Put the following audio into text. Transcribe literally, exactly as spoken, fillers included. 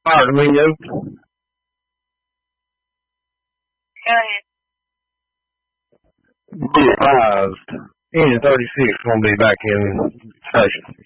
Fire Domingo. Go ahead. Be advised, Engine thirty-six is going to be back in station.